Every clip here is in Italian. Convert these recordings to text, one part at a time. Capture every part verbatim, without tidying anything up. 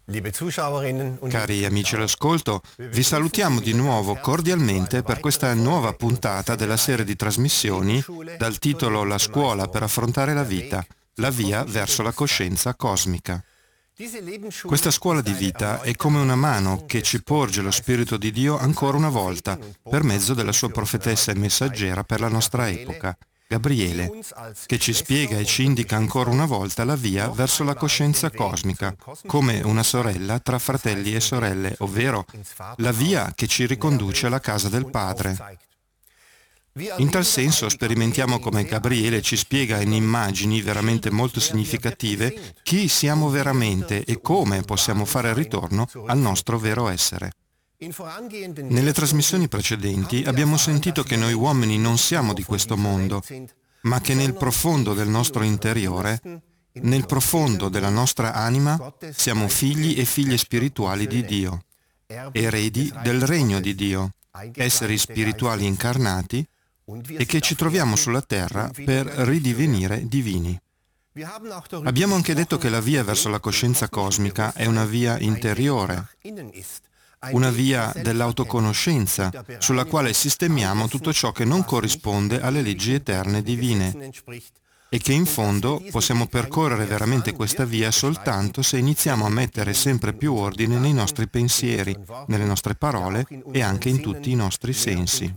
Cari amici all'ascolto, vi salutiamo di nuovo cordialmente per questa nuova puntata della serie di trasmissioni dal titolo La scuola per affrontare la vita, la via verso la coscienza cosmica. Questa scuola di vita è come una mano che ci porge lo Spirito di Dio ancora una volta per mezzo della sua profetessa e messaggera per la nostra epoca, Gabriele, che ci spiega e ci indica ancora una volta la via verso la coscienza cosmica, come una sorella tra fratelli e sorelle, ovvero la via che ci riconduce alla casa del Padre. In tal senso sperimentiamo come Gabriele ci spiega in immagini veramente molto significative chi siamo veramente e come possiamo fare ritorno al nostro vero essere. Nelle trasmissioni precedenti abbiamo sentito che noi uomini non siamo di questo mondo, ma che nel profondo del nostro interiore, nel profondo della nostra anima, siamo figli e figlie spirituali di Dio, eredi del regno di Dio, esseri spirituali incarnati, e che ci troviamo sulla terra per ridivenire divini. Abbiamo anche detto che la via verso la coscienza cosmica è una via interiore, una via dell'autoconoscenza, sulla quale sistemiamo tutto ciò che non corrisponde alle leggi eterne divine, e che in fondo possiamo percorrere veramente questa via soltanto se iniziamo a mettere sempre più ordine nei nostri pensieri, nelle nostre parole e anche in tutti i nostri sensi.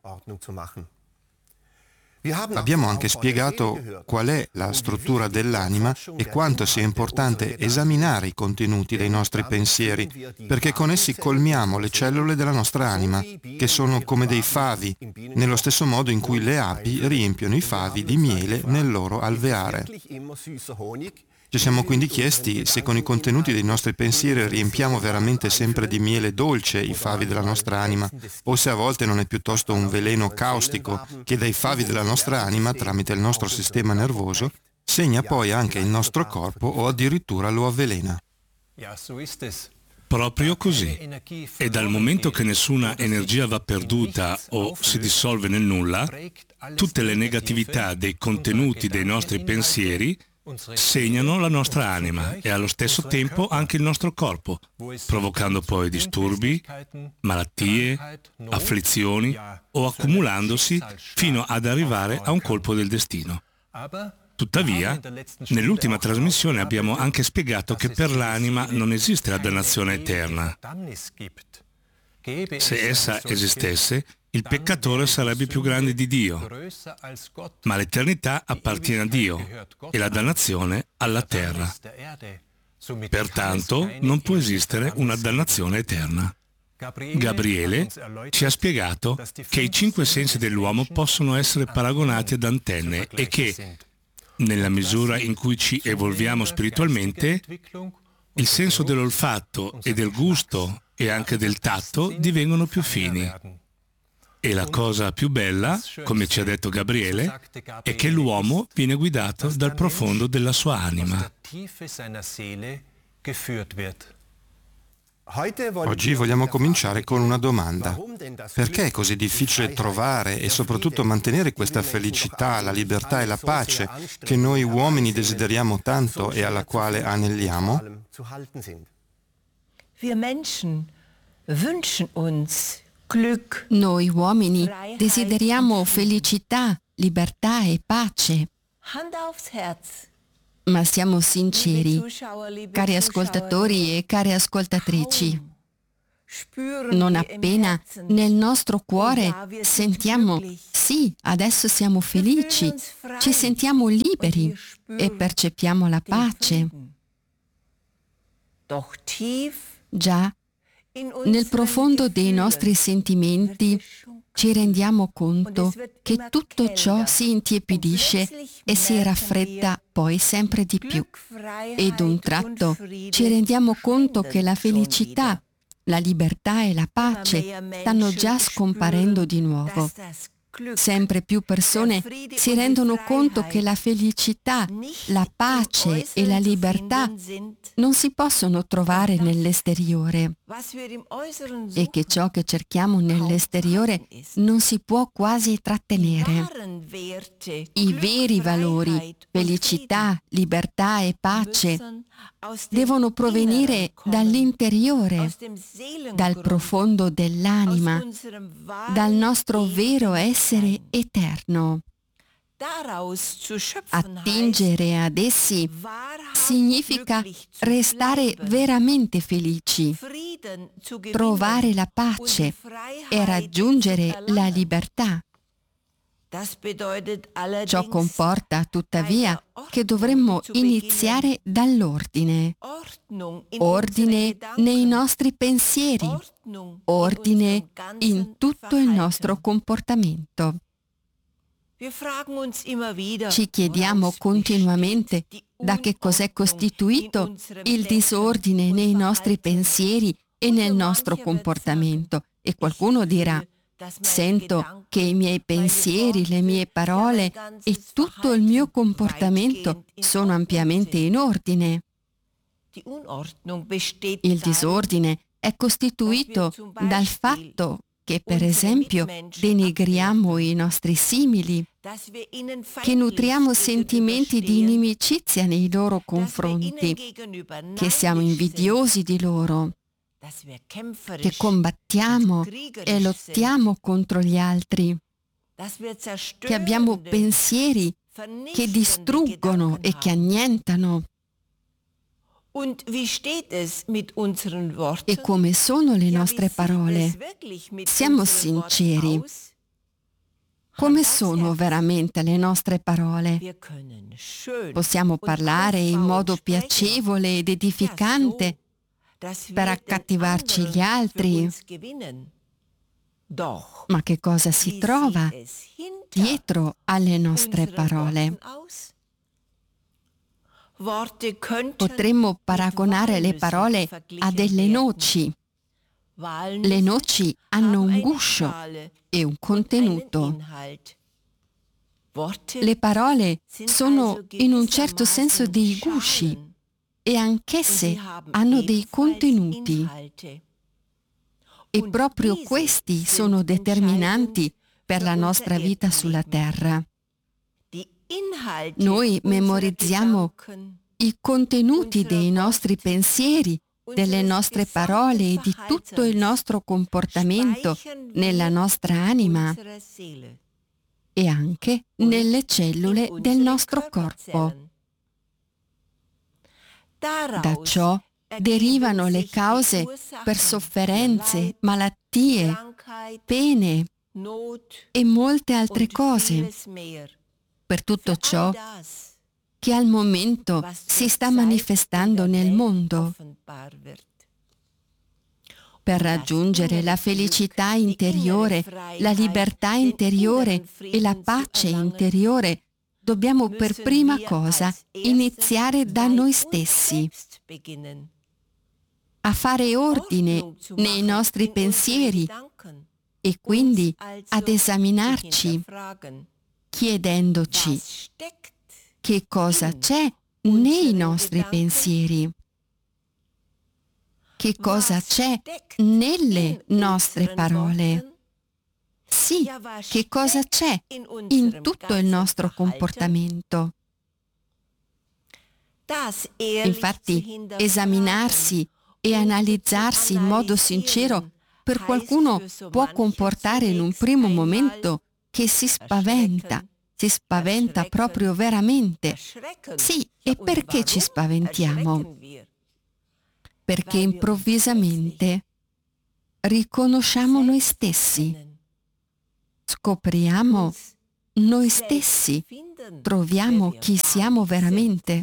Abbiamo anche spiegato qual è la struttura dell'anima e quanto sia importante esaminare i contenuti dei nostri pensieri, perché con essi colmiamo le cellule della nostra anima, che sono come dei favi, nello stesso modo in cui le api riempiono i favi di miele nel loro alveare. Ci siamo quindi chiesti se con i contenuti dei nostri pensieri riempiamo veramente sempre di miele dolce i favi della nostra anima, o se a volte non è piuttosto un veleno caustico che dai favi della nostra anima, tramite il nostro sistema nervoso, segna poi anche il nostro corpo o addirittura lo avvelena. Proprio così. E dal momento che nessuna energia va perduta o si dissolve nel nulla, tutte le negatività dei contenuti dei nostri pensieri segnano la nostra anima e allo stesso tempo anche il nostro corpo, provocando poi disturbi, malattie, afflizioni o accumulandosi fino ad arrivare a un colpo del destino. Tuttavia, nell'ultima trasmissione abbiamo anche spiegato che per l'anima non esiste la dannazione eterna. Se essa esistesse, il peccatore sarebbe più grande di Dio, ma l'eternità appartiene a Dio e la dannazione alla terra. Pertanto non può esistere una dannazione eterna. Gabriele ci ha spiegato che i cinque sensi dell'uomo possono essere paragonati ad antenne e che, nella misura in cui ci evolviamo spiritualmente, il senso dell'olfatto e del gusto e anche del tatto divengono più fini. E la cosa più bella, come ci ha detto Gabriele, è che l'uomo viene guidato dal profondo della sua anima. Oggi vogliamo cominciare con una domanda. Perché è così difficile trovare e soprattutto mantenere questa felicità, la libertà e la pace che noi uomini desideriamo tanto e alla quale aneliamo? Wir Menschen wünschen uns Noi uomini desideriamo felicità, libertà e pace. Ma siamo sinceri, cari ascoltatori e care ascoltatrici, non appena nel nostro cuore sentiamo sì, adesso siamo felici, ci sentiamo liberi e percepiamo la pace. Già, nel profondo dei nostri sentimenti ci rendiamo conto che tutto ciò si intiepidisce e si raffredda poi sempre di più. E d'un tratto ci rendiamo conto che la felicità, la libertà e la pace stanno già scomparendo di nuovo. Sempre più persone si rendono conto che la felicità, la pace e la libertà non si possono trovare nell'esteriore e che ciò che cerchiamo nell'esteriore non si può quasi trattenere. I veri valori, felicità, libertà e pace, devono provenire dall'interiore, dal profondo dell'anima, dal nostro vero essere eterno. Attingere ad essi significa restare veramente felici, trovare la pace e raggiungere la libertà. Ciò comporta, tuttavia, che dovremmo iniziare dall'ordine. Ordine nei nostri pensieri, ordine in tutto il nostro comportamento. Ci chiediamo continuamente da che cos'è costituito il disordine nei nostri pensieri e nel nostro comportamento. E qualcuno dirà: sento che i miei pensieri, le mie parole e tutto il mio comportamento sono ampiamente in ordine. Il disordine è costituito dal fatto che, per esempio, denigriamo i nostri simili, che nutriamo sentimenti di inimicizia nei loro confronti, che siamo invidiosi di loro, che combattiamo e lottiamo contro gli altri, che abbiamo pensieri che distruggono e che annientano. E come sono le nostre parole? Siamo sinceri. Come sono veramente le nostre parole? Possiamo parlare in modo piacevole ed edificante per accattivarci gli altri. Ma che cosa si trova dietro alle nostre parole? Potremmo paragonare le parole a delle noci. Le noci hanno un guscio e un contenuto. Le parole sono in un certo senso dei gusci e anch'esse hanno dei contenuti. E proprio questi sono determinanti per la nostra vita sulla terra. Noi memorizziamo i contenuti dei nostri pensieri, delle nostre parole e di tutto il nostro comportamento nella nostra anima e anche nelle cellule del nostro corpo. Da ciò derivano le cause per sofferenze, malattie, pene e molte altre cose. Per tutto ciò che al momento si sta manifestando nel mondo. Per raggiungere la felicità interiore, la libertà interiore e la pace interiore, dobbiamo per prima cosa iniziare da noi stessi, a fare ordine nei nostri pensieri e quindi ad esaminarci, chiedendoci che cosa c'è nei nostri pensieri, che cosa c'è nelle nostre parole, sì, che cosa c'è in tutto il nostro comportamento. Infatti, esaminarsi e analizzarsi in modo sincero per qualcuno può comportare in un primo momento che si spaventa, si spaventa proprio veramente. Sì, e perché ci spaventiamo? Perché improvvisamente riconosciamo noi stessi, scopriamo noi stessi, troviamo chi siamo veramente.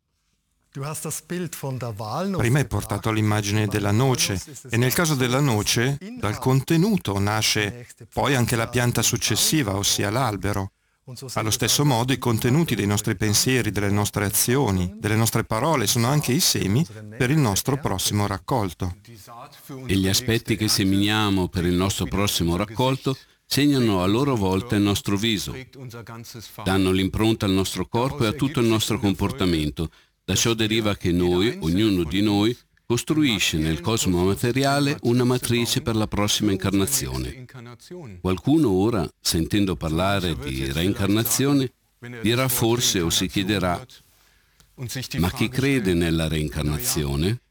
Prima hai portato l'immagine della noce e nel caso della noce dal contenuto nasce poi anche la pianta successiva, ossia l'albero. Allo stesso modo i contenuti dei nostri pensieri, delle nostre azioni, delle nostre parole sono anche i semi per il nostro prossimo raccolto. E gli aspetti che seminiamo per il nostro prossimo raccolto segnano a loro volta il nostro viso, danno l'impronta al nostro corpo e a tutto il nostro comportamento. Da ciò deriva che noi, ognuno di noi, costruisce nel cosmo materiale una matrice per la prossima incarnazione. Qualcuno ora, sentendo parlare di reincarnazione, dirà forse o si chiederà: Ma chi crede nella reincarnazione?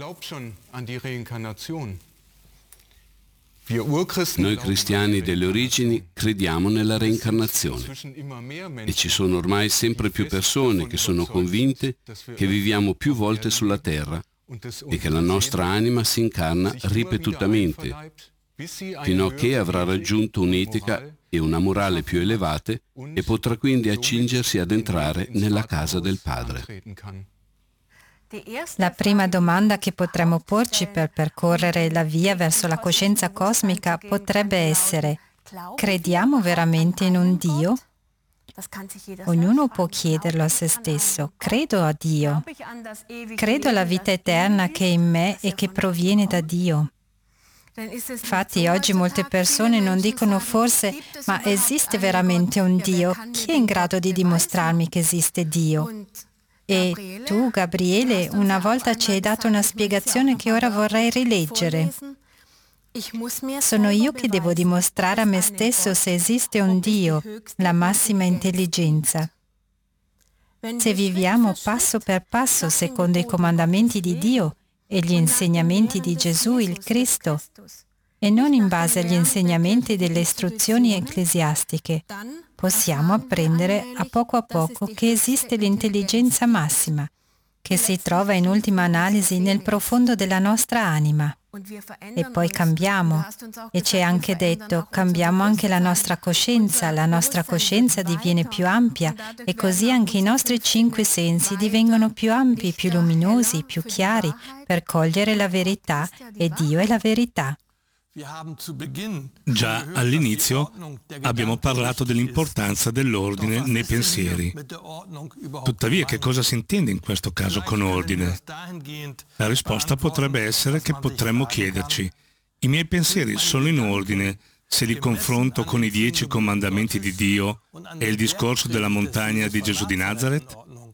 Noi cristiani delle origini crediamo nella reincarnazione e ci sono ormai sempre più persone che sono convinte che viviamo più volte sulla terra e che la nostra anima si incarna ripetutamente, fino a che avrà raggiunto un'etica e una morale più elevate e potrà quindi accingersi ad entrare nella casa del Padre. La prima domanda che potremmo porci per percorrere la via verso la coscienza cosmica potrebbe essere: crediamo veramente in un Dio? Ognuno può chiederlo a se stesso. Credo a Dio. Credo alla vita eterna che è in me e che proviene da Dio. Infatti oggi molte persone non dicono forse: ma esiste veramente un Dio? Chi è in grado di dimostrarmi che esiste Dio? E tu, Gabriele, una volta ci hai dato una spiegazione che ora vorrei rileggere. Sono io che devo dimostrare a me stesso se esiste un Dio, la massima intelligenza. Se viviamo passo per passo secondo i comandamenti di Dio e gli insegnamenti di Gesù il Cristo, e non in base agli insegnamenti delle istruzioni ecclesiastiche, possiamo apprendere a poco a poco che esiste l'intelligenza massima, che si trova in ultima analisi nel profondo della nostra anima. E poi cambiamo. E ci è anche detto, cambiamo anche la nostra coscienza, la nostra coscienza diviene più ampia e così anche i nostri cinque sensi divengono più ampi, più luminosi, più chiari per cogliere la verità, e Dio è la verità. Già all'inizio abbiamo parlato dell'importanza dell'ordine nei pensieri. Tuttavia, che cosa si intende in questo caso con ordine? La risposta potrebbe essere che potremmo chiederci: i miei pensieri sono in ordine se li confronto con i dieci comandamenti di Dio e il discorso della montagna di Gesù di Nazareth?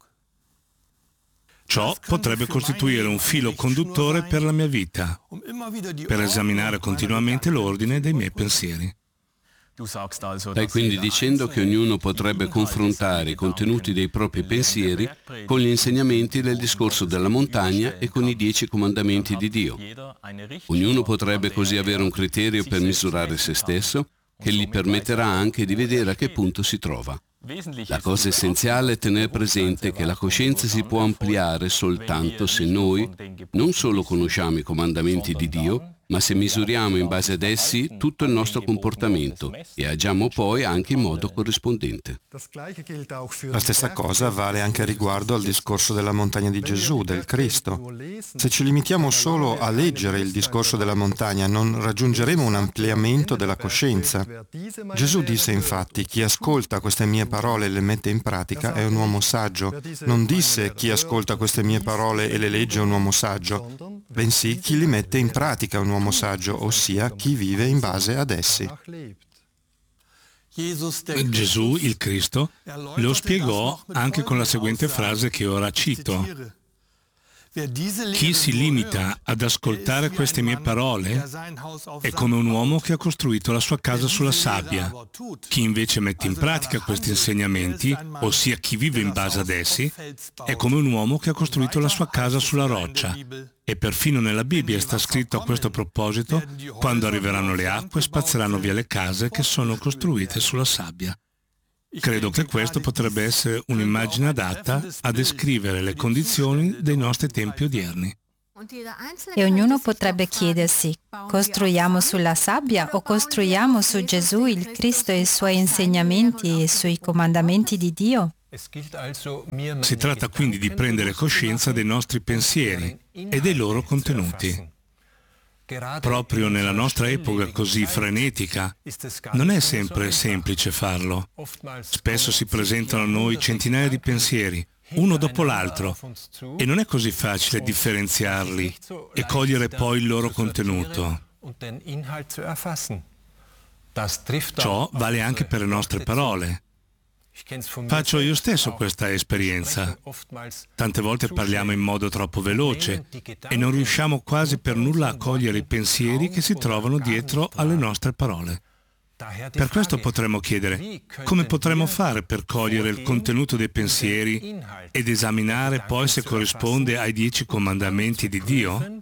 Ciò potrebbe costituire un filo conduttore per la mia vita, per esaminare continuamente l'ordine dei miei pensieri. Stai quindi dicendo che ognuno potrebbe confrontare i contenuti dei propri pensieri con gli insegnamenti del discorso della montagna e con i dieci comandamenti di Dio. Ognuno potrebbe così avere un criterio per misurare se stesso, che gli permetterà anche di vedere a che punto si trova. La cosa essenziale è tenere presente che la coscienza si può ampliare soltanto se noi non solo conosciamo i comandamenti di Dio, ma se misuriamo in base ad essi tutto il nostro comportamento e agiamo poi anche in modo corrispondente. La stessa cosa vale anche riguardo al discorso della montagna di Gesù, del Cristo. Se ci limitiamo solo a leggere il discorso della montagna, non raggiungeremo un ampliamento della coscienza. Gesù disse infatti: chi ascolta queste mie parole e le mette in pratica è un uomo saggio. Non disse: chi ascolta queste mie parole e le legge è un uomo saggio, bensì chi li mette in pratica è un uomo saggio, ossia chi vive in base ad essi. Gesù, il Cristo, lo spiegò anche con la seguente frase che ora cito: chi si limita ad ascoltare queste mie parole è come un uomo che ha costruito la sua casa sulla sabbia. Chi invece mette in pratica questi insegnamenti, ossia chi vive in base ad essi, è come un uomo che ha costruito la sua casa sulla roccia. E perfino nella Bibbia sta scritto a questo proposito: quando arriveranno le acque spazzeranno via le case che sono costruite sulla sabbia. Credo che questo potrebbe essere un'immagine adatta a descrivere le condizioni dei nostri tempi odierni. E ognuno potrebbe chiedersi: costruiamo sulla sabbia o costruiamo su Gesù il Cristo e i suoi insegnamenti e sui comandamenti di Dio? Si tratta quindi di prendere coscienza dei nostri pensieri e dei loro contenuti. Proprio nella nostra epoca così frenetica, non è sempre semplice farlo. Spesso si presentano a noi centinaia di pensieri, uno dopo l'altro, e non è così facile differenziarli e cogliere poi il loro contenuto. Ciò vale anche per le nostre parole. Faccio io stesso questa esperienza. Tante volte parliamo in modo troppo veloce e non riusciamo quasi per nulla a cogliere i pensieri che si trovano dietro alle nostre parole. Per questo potremmo chiedere, come potremmo fare per cogliere il contenuto dei pensieri ed esaminare poi se corrisponde ai dieci comandamenti di Dio?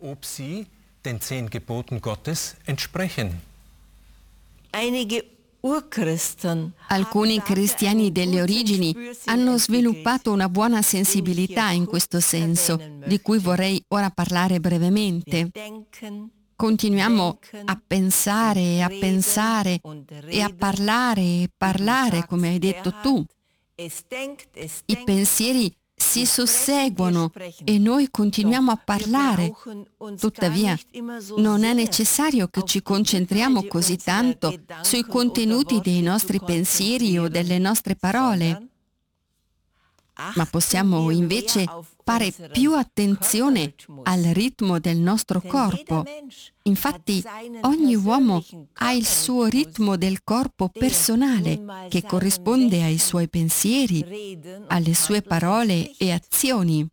Alcuni cristiani delle origini hanno sviluppato una buona sensibilità in questo senso, di cui vorrei ora parlare brevemente. Continuiamo a pensare e a pensare e a parlare e parlare, come hai detto tu. I pensieri si susseguono e noi continuiamo a parlare. Tuttavia, non è necessario che ci concentriamo così tanto sui contenuti dei nostri pensieri o delle nostre parole, ma possiamo invece fare più attenzione al ritmo del nostro corpo. Infatti, ogni uomo ha il suo ritmo del corpo personale che corrisponde ai suoi pensieri, alle sue parole e azioni.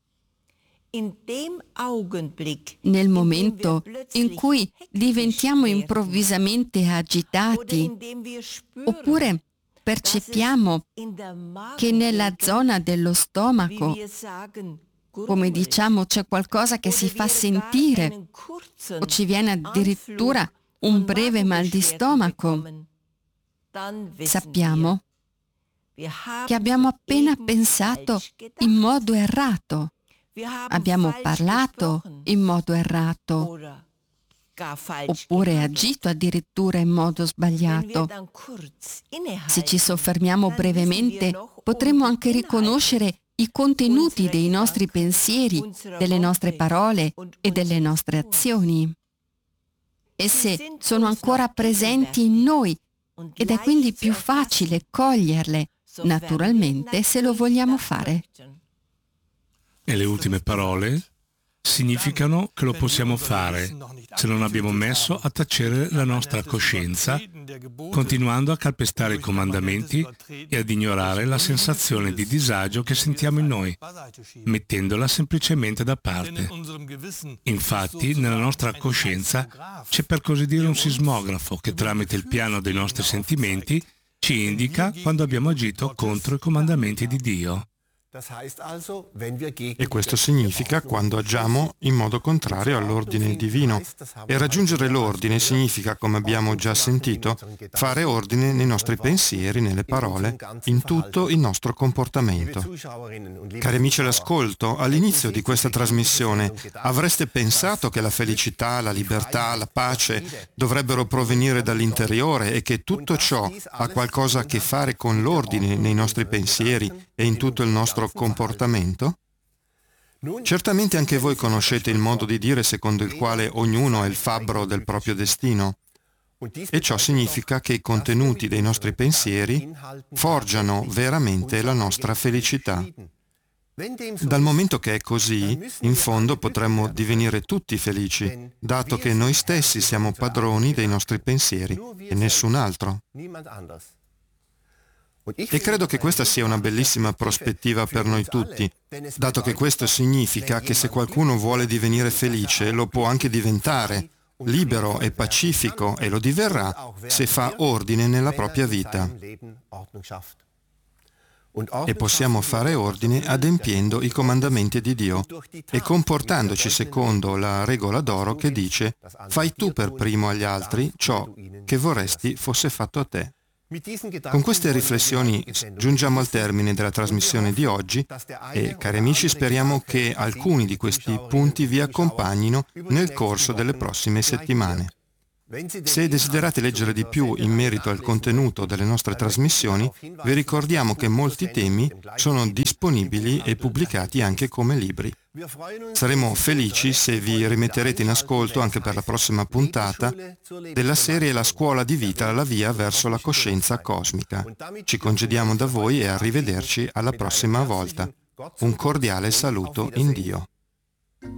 Nel momento in cui diventiamo improvvisamente agitati, oppure percepiamo che nella zona dello stomaco, come diciamo, c'è qualcosa che si fa sentire o ci viene addirittura un breve mal di stomaco, sappiamo che abbiamo appena pensato in modo errato, abbiamo parlato in modo errato, oppure agito addirittura in modo sbagliato. Se ci soffermiamo brevemente, potremo anche riconoscere i contenuti dei nostri pensieri, delle nostre parole e delle nostre azioni. Esse sono ancora presenti in noi ed è quindi più facile coglierle, naturalmente, se lo vogliamo fare. E le ultime parole significano che lo possiamo fare se non abbiamo messo a tacere la nostra coscienza, continuando a calpestare i comandamenti e ad ignorare la sensazione di disagio che sentiamo in noi, mettendola semplicemente da parte. Infatti, nella nostra coscienza c'è per così dire un sismografo che tramite il piano dei nostri sentimenti ci indica quando abbiamo agito contro i comandamenti di Dio. E questo significa quando agiamo in modo contrario all'ordine divino. E raggiungere l'ordine significa, come abbiamo già sentito, fare ordine nei nostri pensieri, nelle parole, in tutto il nostro comportamento. Cari amici all'ascolto, all'inizio di questa trasmissione avreste pensato che la felicità, la libertà, la pace dovrebbero provenire dall'interiore e che tutto ciò ha qualcosa a che fare con l'ordine nei nostri pensieri e in tutto il nostro comportamento? Certamente anche voi conoscete il modo di dire secondo il quale ognuno è il fabbro del proprio destino, e ciò significa che i contenuti dei nostri pensieri forgiano veramente la nostra felicità. Dal momento che è così, in fondo potremmo divenire tutti felici, dato che noi stessi siamo padroni dei nostri pensieri e nessun altro. E credo che questa sia una bellissima prospettiva per noi tutti, dato che questo significa che se qualcuno vuole divenire felice lo può anche diventare, libero e pacifico, e lo diverrà se fa ordine nella propria vita. E possiamo fare ordine adempiendo i comandamenti di Dio e comportandoci secondo la regola d'oro che dice: fai tu per primo agli altri ciò che vorresti fosse fatto a te. Con queste riflessioni giungiamo al termine della trasmissione di oggi e, cari amici, speriamo che alcuni di questi punti vi accompagnino nel corso delle prossime settimane. Se desiderate leggere di più in merito al contenuto delle nostre trasmissioni, vi ricordiamo che molti temi sono disponibili e pubblicati anche come libri. Saremo felici se vi rimetterete in ascolto anche per la prossima puntata della serie La scuola di vita, la via verso la coscienza cosmica. Ci congediamo da voi e arrivederci alla prossima volta. Un cordiale saluto in Dio.